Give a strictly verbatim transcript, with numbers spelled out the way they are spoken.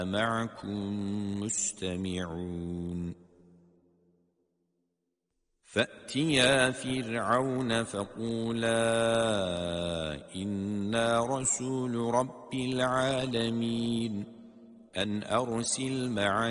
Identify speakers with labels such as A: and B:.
A: معكم مستمعون فأتيا فرعون فقولا إنا رسول رب العالمين أن أرسل معنا